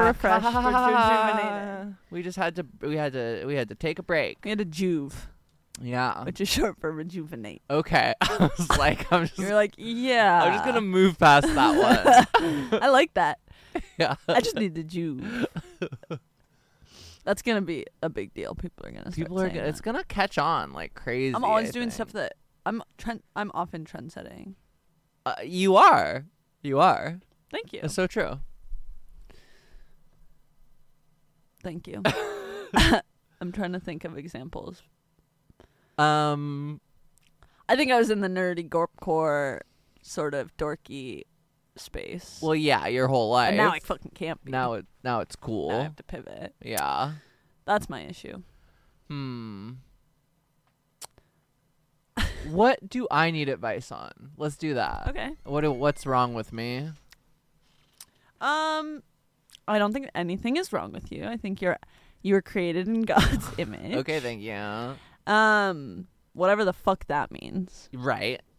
refreshed. We're rejuvenated. We just had to take a break. We had a juve, Yeah. which is short for rejuvenate. Okay. I was like, You're like, yeah. I'm just gonna move past that one. I like that. Yeah. I just need the juve. That's gonna be a big deal. People are gonna. It's gonna catch on like crazy. I'm always I doing think. stuff that I'm often trend setting. You are. Thank you. It's so true. Thank you. I'm trying to think of examples. I think I was in the nerdy gorpcore sort of dorky space. Well, yeah, your whole life. And now I fucking can't be. Now it's cool. Now I have to pivot. Yeah. That's my issue. What do I need advice on? Let's do that. Okay. What's wrong with me? I don't think anything is wrong with you. I think you were created in God's image. Okay, thank you. Whatever the fuck that means. Right.